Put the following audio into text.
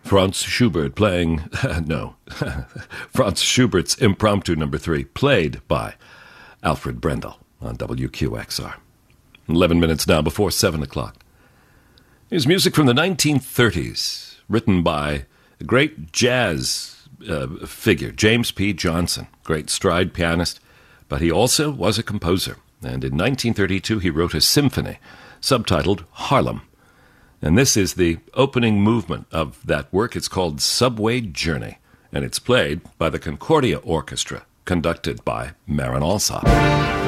Franz Schubert playing, Franz Schubert's Impromptu No. 3, played by Alfred Brendel on WQXR. 11 minutes now before 7 o'clock. Here's music from the 1930s, written by a great jazz figure, James P. Johnson, great stride pianist, but he also was a composer. And in 1932, he wrote a symphony subtitled Harlem. And this is the opening movement of that work. It's called Subway Journey, and it's played by the Concordia Orchestra, conducted by Marin Alsop.